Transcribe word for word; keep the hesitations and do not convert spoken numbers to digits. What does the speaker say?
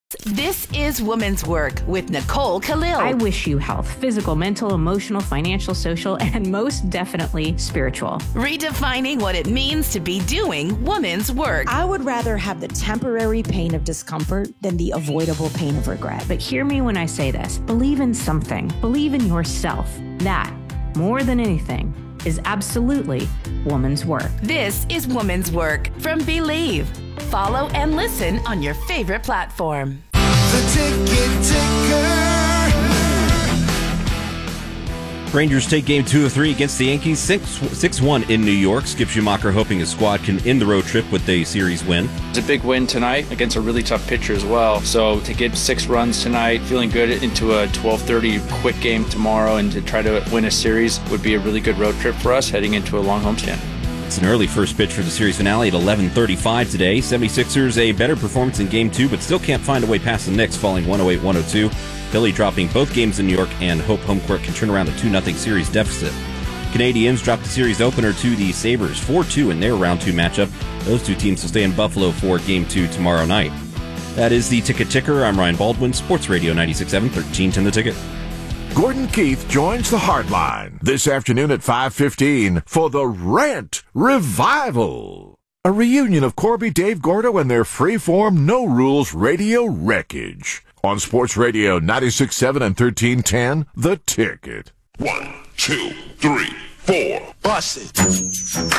This is Women's Work with Nicole Khalil. I wish you health, physical, mental, emotional, financial, social, and most definitely spiritual. Redefining what it means to be doing women's work. I would rather have the temporary pain of discomfort than the avoidable pain of regret. But hear me when I say this. Believe in something. Believe in yourself. That, more than anything, is absolutely woman's work. This is Women's Work from Believe. Follow and listen on your favorite platform. The Ticket Ticker. Rangers take game two of three against the Yankees, six one in New York. Skip Schumacher hoping his squad can end the road trip with a series win. It's a big win tonight against a really tough pitcher as well. So to get six runs tonight, feeling good into a twelve thirty quick game tomorrow, and to try to win a series would be a really good road trip for us heading into a long homestand. It's an early first pitch for the series finale at eleven thirty-five today. seventy-sixers a better performance in game two, but still can't find a way past the Knicks, falling one oh eight one oh two. Philly dropping both games in New York, and hope home court can turn around a two nothing series deficit. Canadians dropped the series opener to the Sabres four two in their round two matchup. Those two teams will stay in Buffalo for game two tomorrow night. That is the Ticket Ticker. I'm Ryan Baldwin, Sports Radio ninety-six point seven, thirteen ten The Ticket. Gordon Keith joins the Hardline this afternoon at five fifteen for the Rant Revival, a reunion of Corby Dave Gordo and their freeform, no-rules radio wreckage on Sports Radio ninety-six point seven and thirteen ten The Ticket. One, two, three, four. Bust it.